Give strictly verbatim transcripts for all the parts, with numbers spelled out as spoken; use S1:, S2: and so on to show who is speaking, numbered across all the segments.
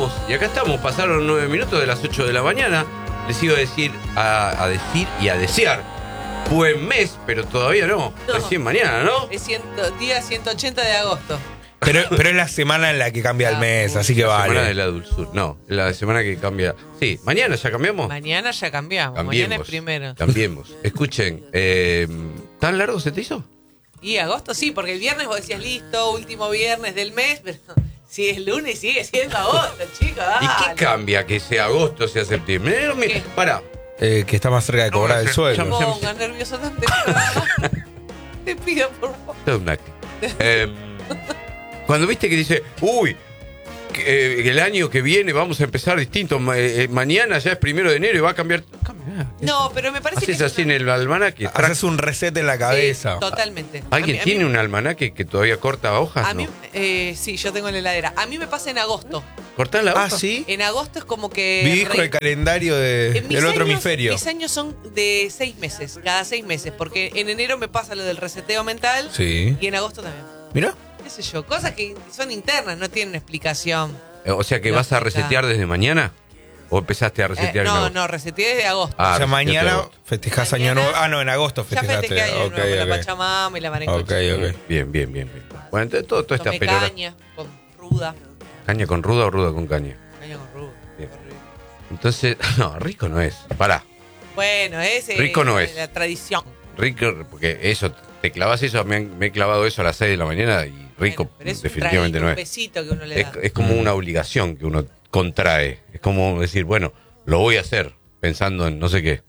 S1: estamos, y acá estamos, pasaron nueve minutos de las ocho de la mañana. Les iba a decir, a, a decir y a desear buen mes, pero todavía no,
S2: No.
S1: recién mañana, ¿no?
S2: Es ciento, día ciento ochenta de agosto.
S3: Pero, pero es la semana en la que cambia el mes, así que
S1: La semana de
S3: vale.
S1: la dulzura, no, la semana que cambia. Sí, mañana ya cambiamos.
S2: Mañana ya cambiamos,
S1: Cambiemos,
S2: mañana es primero.
S1: Cambiemos. Escuchen, eh, ¿tan largo se te hizo?
S2: Y agosto sí, porque el viernes vos decías listo, último viernes del mes, pero si es lunes sigue siendo agosto, chicos.
S1: ¿Y qué
S2: dale.
S1: cambia que sea agosto, sea septiembre? Eh,
S2: ¿Qué?
S1: Pará.
S3: Eh, que está más cerca de cobrar
S1: No,
S3: el
S1: ya-
S3: sueldo.
S1: ya-
S2: No pongas nervioso tan temprano. Te pido por favor.
S1: Todo un acto. Eh, cuando viste que dice, uy, que, eh, el año que viene vamos a empezar distinto, ma- eh, mañana ya es primero de enero y va a cambiar. No cambia nada.
S2: No, pero me parece que
S1: Haces
S2: es
S1: así en
S2: una-
S1: el almanaque. trac.
S3: Haces un reset en la cabeza.
S2: Sí, totalmente.
S1: ¿Alguien
S2: A mí- a
S1: tiene
S2: mí-
S1: un almanaque que todavía corta hojas?
S2: A mí,
S1: no.
S2: eh, sí, yo tengo en la heladera. A mí me pasa en agosto.
S1: ¿Cortás la hoja?
S3: Ah, ¿sí?
S2: En agosto es como que...
S3: Vivís con
S2: re-
S3: el calendario de-
S2: En mis
S3: del otro
S2: años-
S3: hemisferio.
S2: Mis años son de seis meses, cada seis meses, porque en enero me pasa lo del reseteo mental
S3: Sí.
S2: y en agosto también.
S3: Mira.
S2: ¿Qué sé yo? Cosas que son internas, no tienen explicación.
S1: Eh, O sea que
S2: No,
S1: vas a
S2: está.
S1: resetear desde mañana. ¿O empezaste a
S2: Eh,
S1: resetear en
S2: no,
S1: agosto?
S2: no, reseteé desde agosto.
S1: Ah,
S3: o sea,
S1: reseteaste
S3: mañana
S1: agosto.
S3: festejás
S2: Mañana-
S3: año nuevo. Ah, no, en agosto
S2: Ya
S3: festejaste.
S2: festejé año
S3: Ok,
S2: nuevo, la
S3: ok.
S2: Pachamama y la
S3: Ok,
S2: Marencocha.
S3: ok.
S1: Bien, bien, bien, bien. Bueno, entonces todo, todo está
S2: Tomé
S1: pero
S2: caña con ruda.
S1: ¿Caña con ruda o ruda con caña?
S2: Caña con ruda.
S1: Bien.
S2: Horrible.
S1: Entonces, no, rico no es. Pará.
S2: Bueno, ese
S1: Rico no es.
S2: la tradición.
S1: Rico, porque eso, te clavas eso, me, han- me he clavado eso a las seis de la mañana y rico
S2: Bueno, pero es un
S1: definitivamente
S2: traguito,
S1: no
S2: un
S1: es.
S2: besito que uno le
S1: Es,
S2: da.
S1: es como una obligación que uno contrae. Es como decir, bueno, lo voy a hacer pensando en no sé qué.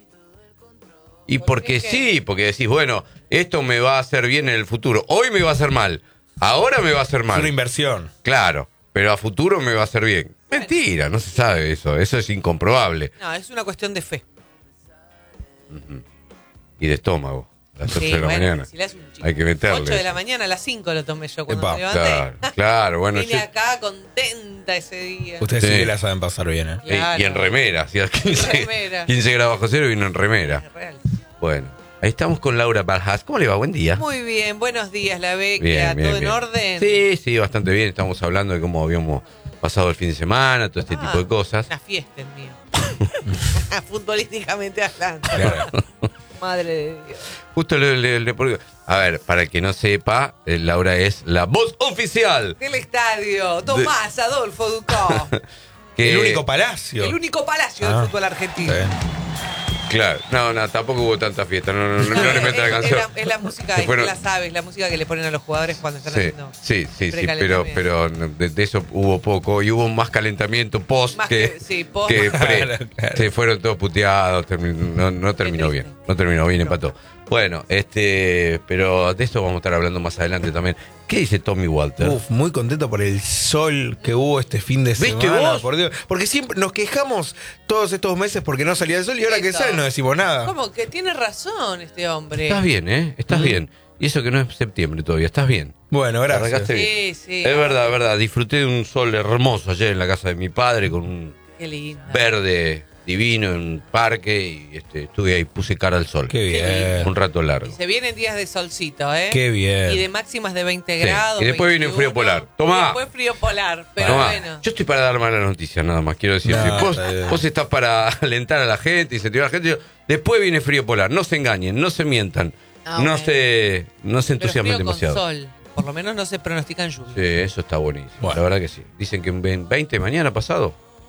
S1: Y
S2: ¿Por
S1: porque
S2: qué?
S1: sí, porque decís, bueno, esto me va a hacer bien en el futuro. Hoy me va a hacer mal. Ahora me va a hacer
S3: Es
S1: mal.
S3: una inversión.
S1: Claro, pero a futuro me va a hacer bien. Mentira, no se sabe eso. Eso es incomprobable.
S2: No, es una cuestión de fe.
S1: Y de estómago. A las ocho
S2: Sí,
S1: de la
S2: bueno,
S1: mañana.
S2: si le das un chico.
S1: Hay que meterle.
S2: ocho de la mañana a las cinco lo tomé yo cuando
S3: Epa,
S2: me levanté.
S1: Claro, claro, bueno.
S2: Vine
S1: yo-
S2: acá contenta ese día.
S3: Ustedes sí,
S1: Sí.
S3: que la saben pasar bien, ¿eh?
S1: y-
S2: Claro.
S1: Y en remera. Hacía quince,
S2: remera.
S1: quince grados bajo cero y vino en remera.
S2: Es real.
S1: Bueno, ahí estamos con Laura Baljas. ¿Cómo le va? Buen día.
S2: Muy bien, buenos días, la Beca.
S1: Bien, bien,
S2: ¿Todo
S1: bien.
S2: en orden?
S1: Sí, sí, bastante bien. Estamos hablando de cómo habíamos pasado el fin de semana, todo este
S2: Ah,
S1: tipo de cosas.
S2: Una fiesta el mío. Futbolísticamente hablando.
S3: Claro.
S2: Madre de Dios.
S1: Justo le, le- le- porque- a ver, para el que no sepa, eh, Laura es la voz oficial.
S2: Del estadio, Tomás Adolfo Ducó.
S1: Que,
S3: El único palacio.
S2: El único palacio
S3: Ah,
S2: del fútbol argentino.
S3: Está bien.
S1: Claro, no, no, tampoco hubo tanta fiesta. No, no, no, no, le
S2: es,
S1: meta la
S2: es
S1: canción.
S2: la, es la música,
S1: Se
S2: es
S1: fueron-
S2: la sabes, la música que le ponen a los jugadores cuando están
S1: Sí,
S2: haciendo.
S1: sí, sí, sí, pero,
S2: precalentamiento.
S1: pero de, de eso hubo poco y hubo más calentamiento post
S2: Más
S1: que,
S2: que- sí, post.
S1: que pre.
S3: Claro, claro.
S1: Se fueron todos puteados, termi- no, no terminó
S2: triste.
S1: bien, no terminó bien, empató. Bueno, este, pero de esto vamos a estar hablando más adelante también. ¿Qué dice Tommy Walter?
S3: Uf, muy contento por el sol que hubo este fin de
S1: ¿Viste
S3: semana.
S1: vos?
S3: Por Dios. Porque siempre nos quejamos todos estos meses porque no salía el sol y ahora que
S2: Eso.
S3: sale no decimos nada.
S2: ¿Cómo? Que tiene razón este hombre.
S1: Estás bien, ¿eh? Estás bien. Y eso que no es septiembre todavía, estás bien.
S3: Bueno, gracias.
S1: Arrancaste bien.
S2: Sí, sí.
S1: Es verdad, es verdad. Disfruté de un sol hermoso ayer en la casa de mi padre con un
S2: Qué lindo.
S1: verde divino en un parque y este, estuve ahí, puse cara al sol.
S3: Qué bien.
S1: Un rato
S2: Y
S1: largo.
S2: se vienen días de solcito, ¿eh?
S3: Qué bien.
S2: Y de máximas de veinte
S1: Sí.
S2: grados.
S1: Y después viene
S2: veintiuno.
S1: frío polar. Tomá.
S2: Y después frío polar, pero
S1: Tomá,
S2: bueno.
S1: yo estoy para dar malas noticias nada más, quiero decir.
S3: No,
S1: vos,
S3: está bien.
S1: vos estás para alentar a la gente, incentivar a la gente. Yo- después viene frío polar, no se engañen, no se mientan,
S2: Ah,
S1: no
S2: bueno.
S1: se no se
S2: Pero
S1: entusiasmen
S2: frío con
S1: demasiado.
S2: sol. Por lo menos no se pronostican lluvia.
S1: Sí, eso está buenísimo,
S3: Bueno.
S1: la verdad que sí. Dicen que en veinte mañana pasado,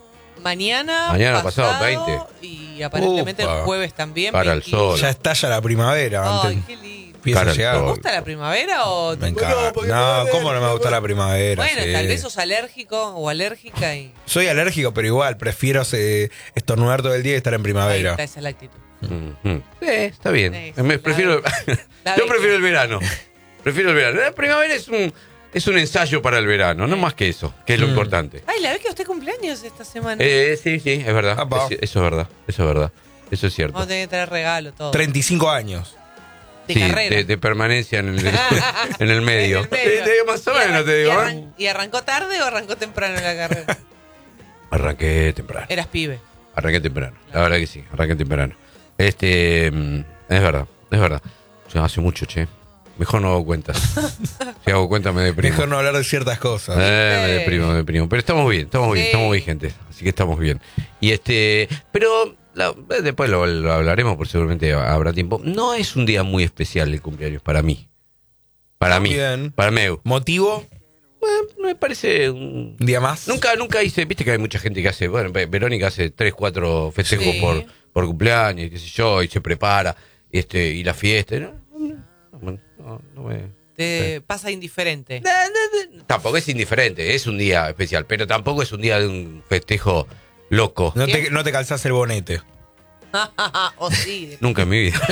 S2: Mañana,
S1: Mañana pasado, veinte.
S2: Y aparentemente
S3: Upa.
S2: el jueves también.
S1: Para el
S2: veintiocho.
S1: sol.
S3: Ya estalla la primavera.
S2: Ay,
S3: antes-
S2: qué lindo.
S3: Empieza
S1: Cara
S3: a
S1: al
S3: llegar.
S1: sol.
S2: ¿Te gusta la primavera o
S3: Me encanta. No, ¿cómo no me gusta la primavera?
S2: Bueno,
S3: Sí.
S2: tal vez sos alérgico o alérgica y
S3: Soy alérgico, pero igual prefiero eh, estornudar todo el día y estar en
S2: ahí
S3: primavera.
S2: está, esa es la actitud.
S1: ujú. Sí, está bien.
S2: Sí,
S1: Me
S2: sí,
S1: prefiero,
S2: la
S1: yo
S2: ve-
S1: prefiero el verano. Prefiero el verano. La primavera es un es un ensayo para el verano, no más que eso, que es lo
S3: Mm.
S1: importante.
S2: Ay, la vez que usted cumpleaños esta semana.
S1: Eh, sí, sí, es verdad.
S3: Apa.
S1: Es- eso es verdad. Eso es verdad. Eso es cierto.
S2: Vamos a tener que traer regalo, todo.
S3: treinta y cinco años.
S2: de
S1: Sí,
S2: carrera.
S1: de, de permanencia en el, en el medio.
S2: En el medio.
S1: Sí, sí, más o
S2: Y
S1: menos,
S2: arran-
S1: te digo.
S2: y,
S1: ¿eh?
S2: arran- ¿Y arrancó tarde o arrancó temprano en la carrera?
S1: Arranqué temprano.
S2: Eras pibe.
S1: Arranqué temprano. La verdad que sí, arranqué temprano. Este, mm, es verdad, es verdad. O sea, hace mucho, che. Mejor no hago cuentas. Si hago cuentas me deprimo.
S3: Mejor no hablar de ciertas cosas.
S1: Eh, me deprimo, me deprimo. Pero estamos bien, estamos bien,
S2: Sí.
S1: estamos bien, gente. Así que estamos bien. Y este, pero la- después lo, lo hablaremos, porque seguramente habrá tiempo. No es un día muy especial el cumpleaños para mí. Para mí.
S3: Bien.
S1: Para mí.
S3: ¿Motivo?
S1: Bueno, me parece un...
S3: ¿Un día más?
S1: Nunca, nunca hice, viste que hay mucha gente que hace, bueno, Ve- Verónica hace tres, cuatro festejos
S2: Sí.
S1: por, por cumpleaños, qué sé yo, y se prepara, este, y la fiesta. No, no, no, no me...
S2: Te pasa indiferente.
S1: Tampoco es indiferente, es un día especial, pero tampoco es un día de un festejo loco.
S3: No te, no te calzás el bonete.
S2: O sí. de-
S1: Nunca en mi vida.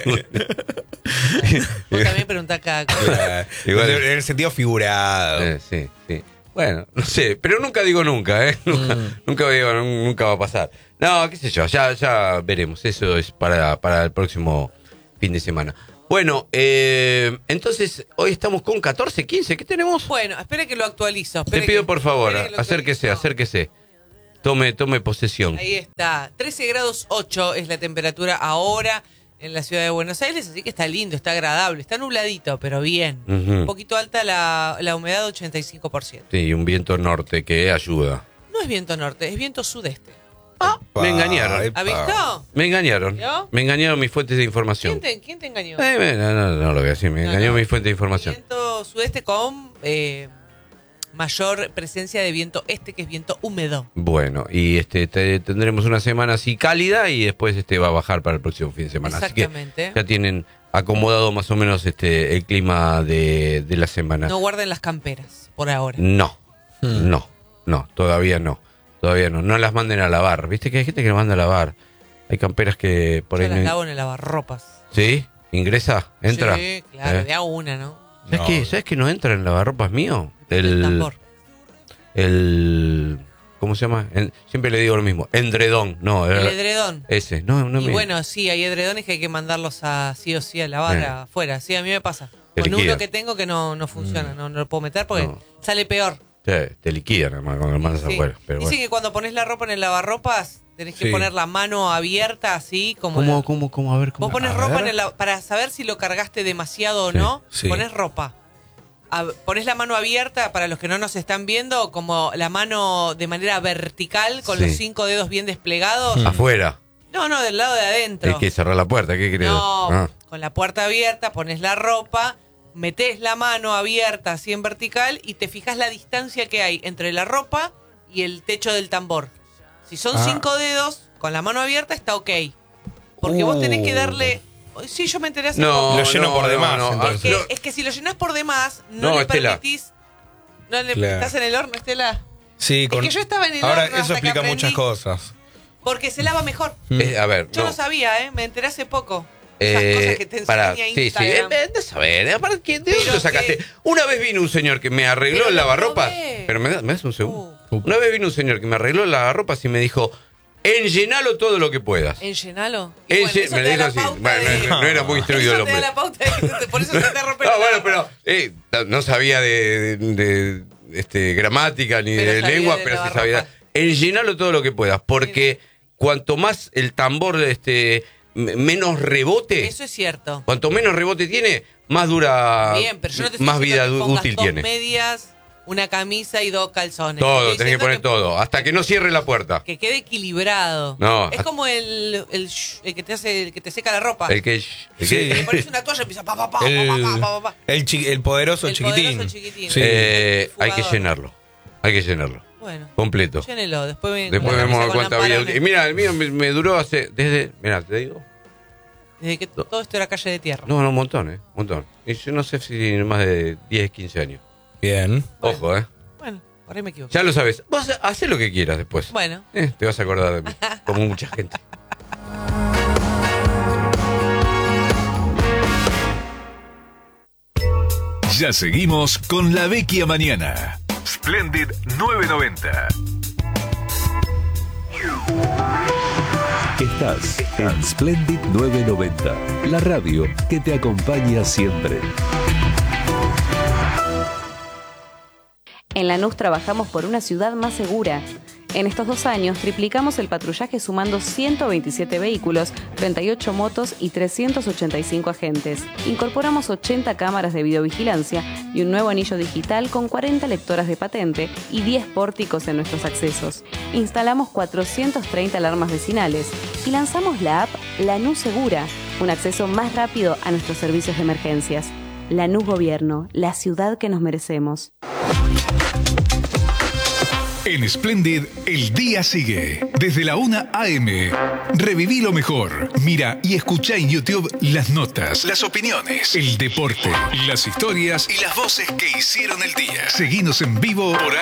S2: Vos también preguntás cada cosa.
S1: Igual-
S3: en el sentido figurado.
S1: Eh, sí, sí. Bueno, no sé, pero nunca digo nunca, ¿eh? Nunca, nunca digo, nunca va a pasar. No, qué sé yo, ya, ya veremos. Eso es para, para el próximo fin de semana. Bueno, eh, entonces, hoy estamos con catorce, quince, ¿qué tenemos?
S2: Bueno, espere que lo actualizo.
S1: Te
S2: espere
S1: pido
S2: que-
S1: por favor,
S2: espere que lo
S1: acérquese,
S2: actualizo.
S1: acérquese. Tome, tome posesión.
S2: Ahí está. trece grados ocho es la temperatura ahora en la ciudad de Buenos Aires, así que está lindo, está agradable. Está nubladito, pero bien.
S1: Ujú.
S2: Un poquito alta la, la humedad, ochenta y cinco por ciento.
S1: Sí, un viento norte que ayuda.
S2: No es viento norte, es viento sudeste.
S1: Me engañaron.
S3: Epa.
S2: ¿Ha visto?
S1: Me engañaron.
S2: ¿Yo?
S1: Me engañaron mis fuentes de información.
S2: ¿Quién te, quién te engañó?
S1: Eh, me- no, no, no lo voy a decir, me
S2: No,
S1: engañó
S2: no.
S1: mi fuente de información.
S2: Viento sudeste con eh, mayor presencia de viento este, que es viento húmedo.
S1: Bueno, y este te- tendremos una semana así cálida y después este va a bajar para el próximo fin de semana. Así que
S2: Exactamente.
S1: ya tienen acomodado más o menos este el clima de, de la semana.
S2: No guarden las camperas, por ahora.
S1: No,
S3: Hmm.
S1: no, no, todavía no. Todavía no. No las manden a lavar. ¿Viste que hay gente que las manda a lavar? Hay camperas que por
S2: Yo
S1: ahí
S2: las
S1: no-
S2: lavo en el lavarropas.
S1: ¿Sí? ¿Ingresa? ¿Entra?
S2: Sí, claro,
S1: ¿Eh?
S2: de a una, ¿no?
S1: ¿Sabes,
S3: No.
S1: qué? ¿Sabes que no entra en lavarropas mío?
S2: El tambor.
S1: el ¿cómo se llama? El- siempre le digo lo mismo. Endredón. No,
S2: El
S1: era-
S2: edredón.
S1: ese. No, no
S2: Y
S1: me...
S2: bueno, sí, hay edredones que hay que mandarlos a sí o sí a lavar
S1: Eh.
S2: afuera. Sí, a mí me pasa.
S1: Te
S2: Con
S1: liquidan.
S2: uno que tengo que no, no funciona, no, no lo puedo meter porque
S1: No.
S2: sale peor.
S1: Te, te liquidan hermano, cuando lo mandas
S2: Sí.
S1: afuera. Pero
S2: Dicen
S1: bueno.
S2: que cuando pones la ropa en el lavarropas, tenés que
S3: Sí.
S2: poner la mano abierta así como...
S1: ¿Cómo,
S2: la-
S1: cómo, cómo? A ver, ¿cómo?
S2: Vos pones
S3: A
S2: ropa
S3: ver.
S2: en el la- para saber si lo cargaste demasiado o
S1: Sí,
S2: no,
S3: sí.
S2: pones ropa. A- pones la mano abierta, para los que no nos están viendo, como la mano de manera vertical, con
S1: Sí.
S2: los cinco dedos bien desplegados.
S3: Hmm.
S1: Afuera.
S2: No, no, del lado de adentro.
S1: Hay que cerrar la puerta, ¿qué crees?
S2: No,
S1: Ah.
S2: con la puerta abierta, pones la ropa, metés la mano abierta así en vertical y te fijas la distancia que hay entre la ropa y el techo del tambor. Si son
S3: Ah.
S2: cinco dedos, con la mano abierta está ok. Porque vos tenés que
S3: Uh.
S2: darle... Sí, yo me enteré hace
S1: No,
S2: poco.
S3: Lo lleno
S1: no,
S3: por
S1: no,
S3: demás,
S1: no.
S3: entonces.
S2: Es que,
S1: No,
S2: es que si lo llenás por demás, no,
S1: No,
S2: le
S1: Estela.
S2: permitís... No le,
S3: Claro.
S2: ¿Estás en el horno, Estela?
S3: Sí, con...
S2: Es que yo estaba en el
S3: Ahora,
S2: horno
S3: eso
S2: hasta que
S3: explica
S2: aprendí.
S3: muchas cosas.
S2: Porque se lava mejor.
S1: Eh, a ver,
S2: Yo no,
S1: no.
S2: sabía, ¿eh? Me enteré hace poco. Esas
S1: Eh,
S2: cosas que te enseña
S1: pará, sí, sí,
S2: Instagram.
S1: eh, de saber, eh, aparte, ¿de dónde
S2: Pero
S1: lo sacaste?
S2: que-
S1: Una vez vino un señor que me arregló
S2: Pero
S1: el
S2: lo
S1: lavarropas,
S2: probé.
S1: pero me, da- me das un segundo.
S3: Uh.
S1: Una vez vino un señor que me arregló el lavarropas y me dijo, enllenalo todo lo que puedas.
S2: ¿Enllenalo? Y
S1: Enge-
S2: bueno, eso
S1: me
S2: te
S1: lo
S2: da
S1: dijo
S2: la
S1: así.
S2: pauta
S1: Bueno,
S2: de-
S1: no, no era muy instruido el
S2: Eso te da
S1: hombre.
S2: la pauta de que te- por eso se te rompe
S1: No,
S2: la
S1: bueno,
S2: barba.
S1: pero eh, no sabía de, de- de, este, gramática ni
S2: Pero
S1: de
S2: sabía
S1: lengua,
S2: de
S1: pero sí
S2: lavarropas.
S1: sabía. Enllenalo todo lo que puedas, porque cuanto más el tambor, este, m- menos rebote,
S2: Eso es cierto.
S1: cuanto menos rebote tiene, más dura,
S2: Bien, pero yo no te estoy
S1: más vida
S2: diciendo que
S1: du-
S2: pongas
S1: útil
S2: dos
S1: tiene.
S2: medias, una camisa y dos calzones.
S1: Todo,
S2: Estoy
S1: tenés que
S2: diciendo
S1: poner todo, hasta que no cierre la puerta.
S2: Que quede equilibrado.
S1: No,
S2: es
S1: hasta-
S2: como el, el, sh- el que te hace, el que te seca la ropa.
S1: El que, el
S3: Sí.
S1: que-
S2: Le pones una toalla y empieza pa, pa, pa, pa,
S3: El,
S2: pa, pa, pa, pa.
S3: el, chi- el poderoso
S2: El
S3: chiquitín.
S2: poderoso chiquitín.
S3: Sí.
S1: eh, hay que
S2: Fugador.
S1: llenarlo, hay que llenarlo,
S2: Bueno,
S1: completo.
S2: llénelo. Después, me,
S1: Después
S2: con la
S1: vemos
S2: camisa con
S1: cuánta vida.
S2: lamparones.
S1: Y mira, el mío me, me duró hace, desde, mira, te digo,
S2: Desde que todo esto era calle de tierra.
S1: no, no, un montón, eh, un montón. Y yo no sé si más de diez, quince años.
S3: Bien.
S2: Bueno.
S1: Ojo, eh.
S2: Bueno, por ahí me equivoco.
S1: Ya lo sabes. Vos hacé lo que quieras después.
S2: Bueno.
S1: Eh, te vas a acordar de mí, como mucha gente.
S4: Ya seguimos con La Vecchia Mañana. Splendid nueve noventa.
S5: Estás en Splendid nueve noventa, la radio que te acompaña siempre.
S6: En Lanús trabajamos por una ciudad más segura. En estos dos años triplicamos el patrullaje sumando ciento veintisiete vehículos, treinta y ocho motos y trescientos ochenta y cinco agentes. Incorporamos ochenta cámaras de videovigilancia y un nuevo anillo digital con cuarenta lectoras de patente y diez pórticos en nuestros accesos. Instalamos cuatrocientas treinta alarmas vecinales y lanzamos la app Lanús Segura, un acceso más rápido a nuestros servicios de emergencias. Lanús Gobierno, la ciudad que nos merecemos.
S4: En Splendid, el día sigue. Desde la una a eme. Reviví lo mejor. Mira y escucha en YouTube las notas, las opiniones, el deporte, las historias y las voces que hicieron el día. Seguinos en vivo por